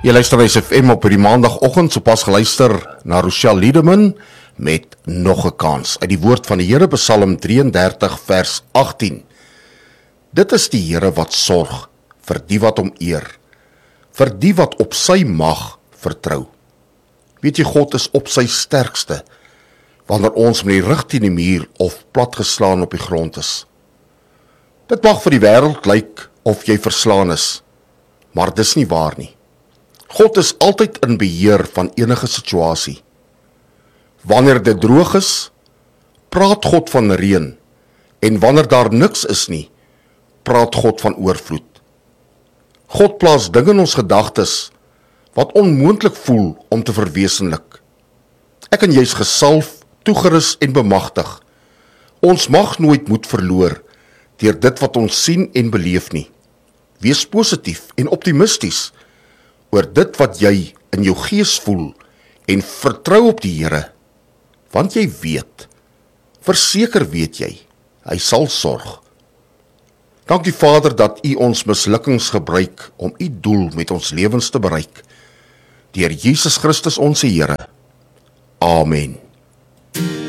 Jy luister by FM op die maandagoggend, sopas geluister na Rochelle Liedeman met nog 'n kans uit die woord van die Here, Psalm 33 vers 18. Dit is die Here wat sorg vir die wat hom eer, vir die wat op sy mag vertrou. Weet jy, God is op sy sterkste wanneer ons met die rug teen die muur of platgeslaan op die grond is. Dit mag vir die wêreld lyk of jy verslaan is, maar dis nie waar nie. God is altyd in beheer van enige situasie. Wanneer dit droog is, praat God van reën, en wanneer daar niks is nie, praat God van oorvloed. God plaas dinge in ons gedagtes wat onmoontlik voel om te verwesenlik. Ek en jy is gesalf, toegerus en bemagtig. Ons mag nooit moed verloor deur dit wat ons sien en beleef nie. Wees positief en optimisties oor dit wat jy in jou gees voel en vertrou op die Here, want jy weet, verseker weet jy, hy sal sorg. Dankie Vader dat U ons mislukkings gebruik om U doel met ons lewens te bereik. Deur Jesus Christus ons Here. Amen.